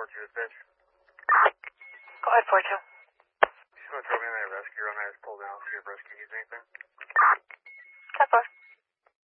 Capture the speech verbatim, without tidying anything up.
you with bitch. Go ahead, four two. You just want to throw me in that rescue run I just pulled down, see if rescue needs anything. ten four.